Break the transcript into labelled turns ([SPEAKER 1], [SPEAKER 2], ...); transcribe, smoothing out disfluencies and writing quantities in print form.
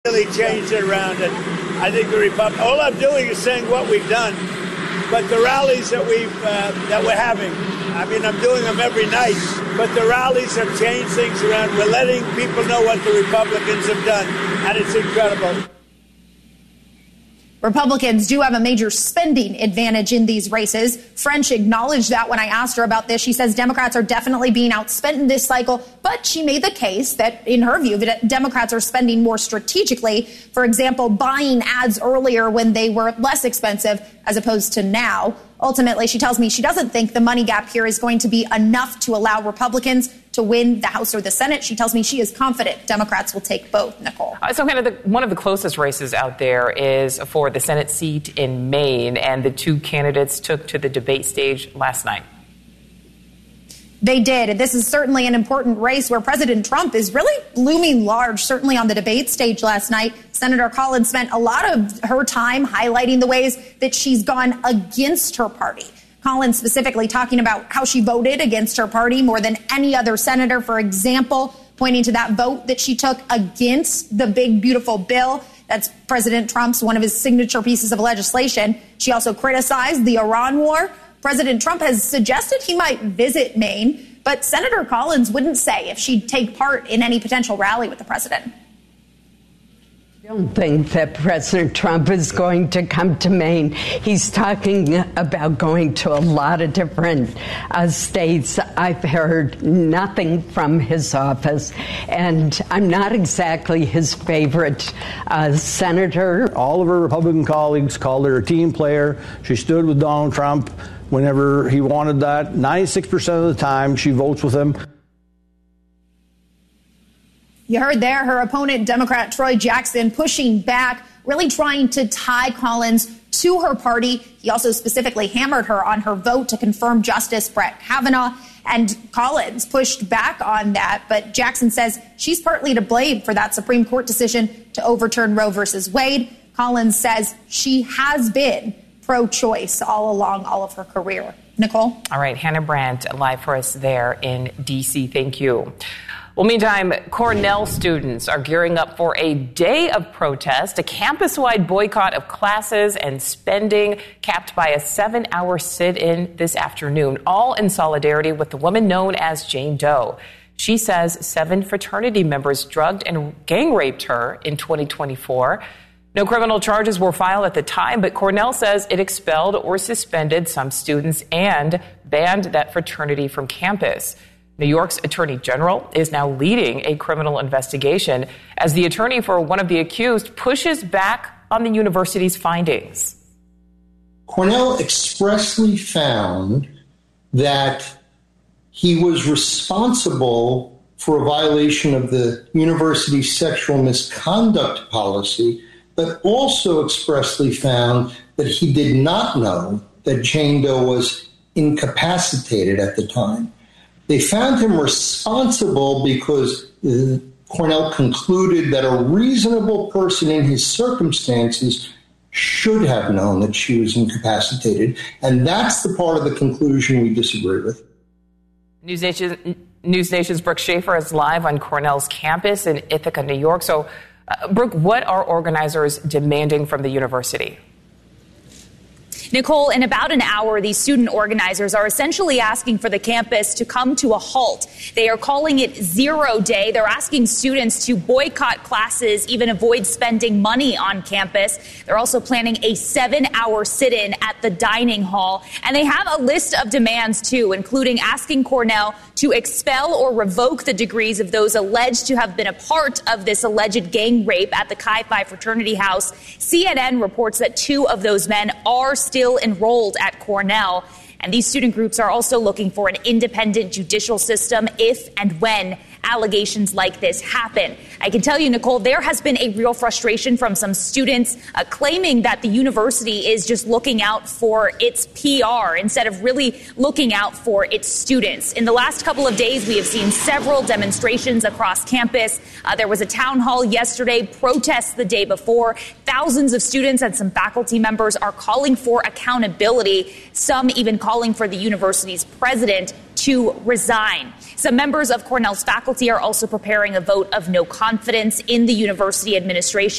[SPEAKER 1] really changed it around. And I think the Republic, all I'm doing is saying what we've done. But the rallies that we're having, I mean, I'm doing them every night. But the rallies have changed things around. We're letting people know what the Republicans have done. And it's incredible.
[SPEAKER 2] Republicans do have a major spending advantage in these races. French acknowledged that when I asked her about this. She says Democrats are definitely being outspent in this cycle, but she made the case that, in her view, that Democrats are spending more strategically. For example, buying ads earlier when they were less expensive as opposed to now. Ultimately, she tells me she doesn't think the money gap here is going to be enough to allow Republicans to win the House or the Senate. She tells me she is confident Democrats will take both, Nicole.
[SPEAKER 3] So kind of one of the closest races out there is for the Senate seat in Maine, and the two candidates took to the debate stage last night.
[SPEAKER 2] They did. This is certainly an important race where President Trump is really looming large, certainly on the debate stage last night. Senator Collins spent a lot of her time highlighting the ways that she's gone against her party. Collins specifically talking about how she voted against her party more than any other senator, for example, pointing to that vote that she took against the big, beautiful bill. That's President Trump's, one of his signature pieces of legislation. She also criticized the Iran war. President Trump has suggested he might visit Maine, but Senator Collins wouldn't say if she'd take part in any potential rally with the president.
[SPEAKER 4] I don't think that President Trump is going to come to Maine. He's talking about going to a lot of different states. I've heard nothing from his office, and I'm not exactly his favorite senator.
[SPEAKER 5] All of her Republican colleagues called her a team player. She stood with Donald Trump whenever he wanted that. 96% of the time, she votes with him.
[SPEAKER 2] You heard there her opponent, Democrat Troy Jackson, pushing back, really trying to tie Collins to her party. He also specifically hammered her on her vote to confirm Justice Brett Kavanaugh. And Collins pushed back on that. But Jackson says she's partly to blame for that Supreme Court decision to overturn Roe versus Wade. Collins says she has been pro-choice all along, all of her career. Nicole?
[SPEAKER 3] All right, Hannah Brandt live for us there in D.C. Thank you. Well, meantime, Cornell students are gearing up for a day of protest, a campus-wide boycott of classes and spending capped by a 7-hour sit-in this afternoon, all in solidarity with the woman known as Jane Doe. She says 7 fraternity members drugged and gang-raped her in 2024. No criminal charges were filed at the time, but Cornell says it expelled or suspended some students and banned that fraternity from campus. New York's Attorney General is now leading a criminal investigation as the attorney for one of the accused pushes back on the university's findings.
[SPEAKER 6] Cornell expressly found that he was responsible for a violation of the university's sexual misconduct policy, but also expressly found that he did not know that Jane Doe was incapacitated at the time. They found him responsible because Cornell concluded that a reasonable person in his circumstances should have known that she was incapacitated. And that's the part of the conclusion we disagree with.
[SPEAKER 3] News Nation's Brooke Schaefer is live on Cornell's campus in Ithaca, New York. So, Brooke, what are organizers demanding from the university?
[SPEAKER 7] Nicole, in about an hour, these student organizers are essentially asking for the campus to come to a halt. They are calling it 0 day. They're asking students to boycott classes, even avoid spending money on campus. They're also planning a 7-hour sit-in at the dining hall. And they have a list of demands, too, including asking Cornell to expel or revoke the degrees of those alleged to have been a part of this alleged gang rape at the Chi Phi fraternity house. CNN reports that 2 of those men are still enrolled at Cornell. And these student groups are also looking for an independent judicial system if and when allegations like this happen. I can tell you, Nicole, there has been a real frustration from some students claiming that the university is just looking out for its PR instead of really looking out for its students. In the last couple of days, we have seen several demonstrations across campus. There was a town hall yesterday, protests the day before. Thousands of students and some faculty members are calling for accountability, some even calling for the university's president to resign. Some members of Cornell's faculty are also preparing a vote of no confidence in the university administration.